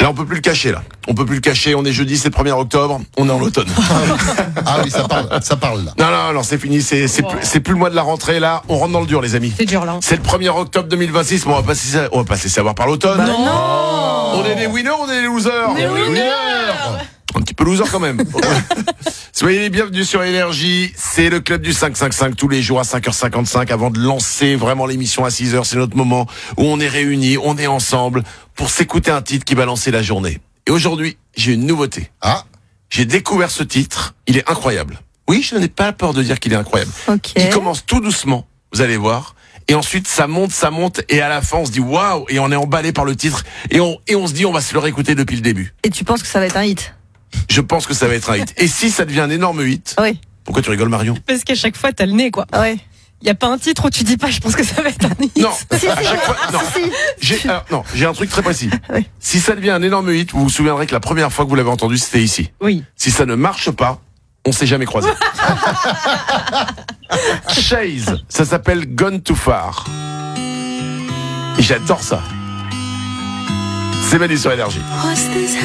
Là, on peut plus le cacher, là. On peut plus le cacher. On est jeudi, c'est le 1er octobre. On est en automne. Ah oui, ça parle là. Non, c'est fini. C'est plus le mois de la rentrée, là. On rentre dans le dur, les amis. C'est dur, là. C'est le 1er octobre 2026. Bon, on va pas se laisser avoir par l'automne. Bah non. On est des winners, on est des losers. Des winners. Un petit peu loser quand même. Soyez les bienvenus sur Énergie. C'est le club du 555 tous les jours à 5h55 avant de lancer vraiment l'émission à 6h. C'est notre moment où on est réunis, on est ensemble pour s'écouter un titre qui va lancer la journée. Et aujourd'hui, j'ai une nouveauté. Ah, J'ai découvert ce titre. Il est incroyable. Oui, je n'ai pas peur de dire qu'il est incroyable. Ok. Il commence tout doucement. Vous allez voir. Et ensuite, ça monte. Et à la fin, on se dit waouh. Et on est emballé par le titre. Et on se dit, on va se le réécouter depuis le début. Et tu penses que ça va être un hit? Je pense que ça va être un hit. Et si ça devient un énorme hit, Oui. pourquoi tu rigoles, Marion? Parce qu'à chaque fois, t'as le nez, quoi. Oui. Y a pas un titre où tu dis pas, je pense que ça va être un hit. Non, Si, à chaque fois, non. J'ai un truc très précis. Oui. Si ça devient un énorme hit, vous vous souviendrez que la première fois que vous l'avez entendu, c'était ici. Oui. Si ça ne marche pas, on s'est jamais croisés. Chase, ça s'appelle Gone Too Far. Et j'adore ça. C'est Manu sur Énergie.